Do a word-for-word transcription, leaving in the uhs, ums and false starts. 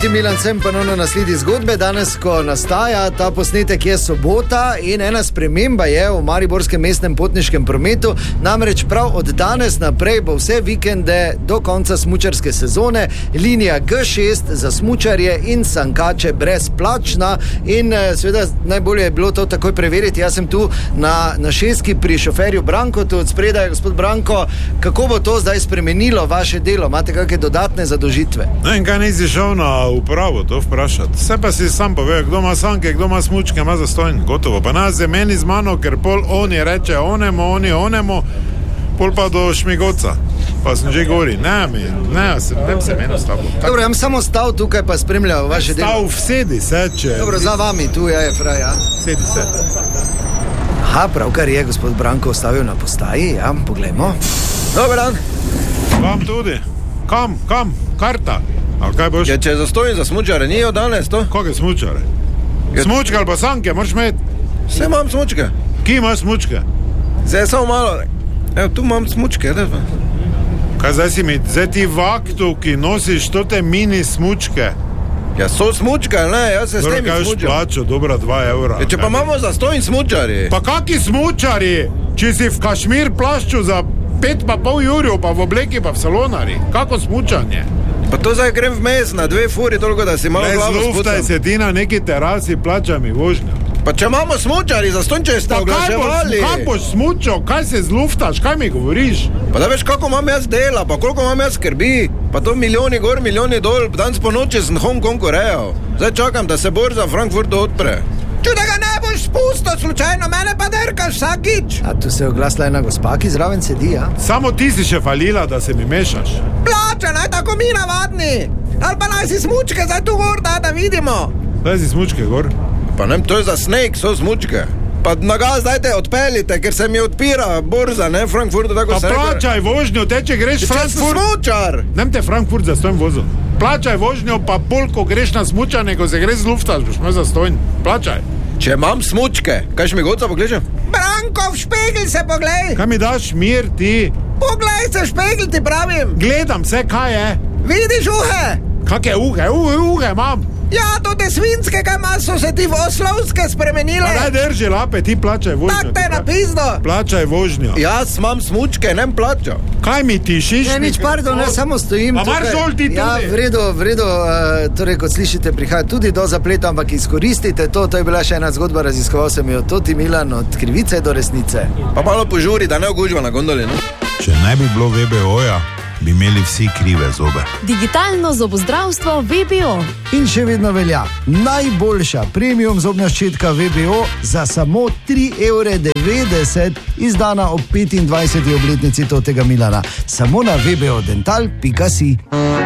Milan sem ponovno nasledi zgodbe. Danes, ko nastaja ta posnetek, je sobota in ena sprememba je v mariborskem mestnem potniškem prometu. Namreč prav od danes naprej bo vse vikende do konca smučarske sezone linija G šest za smučarje in sankače brezplačna. In seveda najbolje je bilo to takoj preveriti. Jaz sem tu na, na šestki pri šoferju Branko, tu od spredaj. Gospod Branko, kako bo to zdaj spremenilo vaše delo? Imate kakšne dodatne zadožitve? No in kaj nisi šel na upravo to vprašati? Vse pa si sam pove, kdo ima sanke, kdo ima smučke, ima zastojn, gotovo. Pa nas je meni z mano, ker pol oni reče onemo, oni onemo, pol pa do Šmigoca. Pa sem že govori, ne mi, ne, se, ne se meni ostalo. Dobro, jam samo stav tukaj pa spremljal vaše delo. Stav, vsedi se, če... Dobro, za vami, tu je fraj, ja. Sedi se. Aha, pravkar je gospod Branko ostavil na postaji, ja, poglejmo. Dobar dan. Vam tudi. Kam, kam, karta. Ali kaj boš? Ja, če zastojim za smučare, nijo danes to? Kakve smučare? Ja. Smučke ali pa sanke, moraš imeti. Vse imam smučke. Ki imaš smučke? Zdaj samo malo. Evo, tu imam smučke. Da. Kaj zdaj si mi, zdaj ti vaktu, ki nosiš tote mini smučke? Ja, so smučke, ne, jaz se s temi smučam. smučam. Plačo, dobra dva evra. Ja, če pa imamo zastojim smučari. Pa kaki smučari? Če si v Kašmir plašču za pet pa pol jurjev, pa v obleki pa v salonari. Kako smučanje? Pa to zdaj grem vmes na dve furi, toliko da si malo ne glavo sputam. zluftaj se ti na neki terasi, plača mi vožnja. Pa če imamo smučari, zastonj če ste oglaševali. Kaj boš smučal, kaj se zluftaš, kaj mi govoriš? Pa da veš, kako imam jaz dela, pa koliko imam jaz skrbi. Pa to milijoni gor, milijoni dol, danes po noči sem Hong Kong urejal. Zdaj čakam, da se borza v Frankfurtu odpre. Če da ga ne boš spustil slučajno, mene pa derkaš vsakič. A tu se je oglasila ena gospa, ki zraven sedi, ja? Samo ti si še falila, da se mi mešaš. Plače, naj tako mi navadni. Ali pa naj si smučke zdaj tu gor, da, da vidimo. Daj si smučke gor. Pa nem, to je za sneg, so smučke. Pa na gaz dajte odpeljite, ker se mi odpira borza, ne, Frankfurtu tako se... Pa plačaj vožnjo, te če greš Frankfurt... Smučar! Nem te Frankfurt za stojn vozil. Plačaj vožnjo, pa pol, ko greš na smučanje, ko se greš z luftaš, boš me za stojn. Plačaj. Če imam smučke, kaj še mi goca pogledam? Branko, v špegel se poglej! Kaj mi daš mir, ti? Poglej se, špegel ti pravim! Gledam se, kaj je? Vidiš uhe? Kakje uhe? Uhe, uhe imam! Ja, to te svinske, kaj imaš, so se ti v oslovske spremenile. Pa daj drži lape, ti plačaj vožnjo. Tak te je napisno. Plačaj vožnjo. Jaz imam smučke, nem plačal. Kaj mi tišiš? Ne, nič, pardon, ne, samo stojim tukaj. Pa mar žol ti tudi. Ja, vredo, vredo, uh, torej, kot slišite, prihaja tudi do zapleta, ampak izkoristite to, to je bila še ena zgodba, raziskoval sem jo Toti Milan od krivice do resnice. Pa malo požuri, da ne ogužva na gondoli, ne? Če ne bi bilo V B O-ja, bi imeli vsi krive zobe. Digitalno zobozdravstvo V B O. In še vedno velja najboljša premium zobna ščetka V B O za samo tri evre devetdeset, izdana ob petindvajseti obletnici Totega Milana. Samo na v b o dental pika si.